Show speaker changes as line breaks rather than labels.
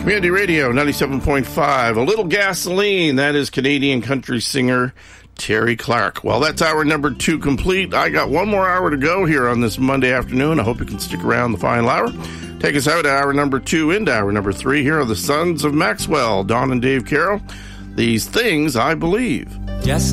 Community Radio 97.5. A Little Gasoline. That is Canadian country singer Terry Clark. Well, that's hour number 2 complete. I got one more hour to go here on this Monday afternoon. I hope you can stick around the final hour. Take us out to hour number 2 into hour number 3. Here are the Sons of Maxwell, Don and Dave Carroll. These Things I Believe.
Just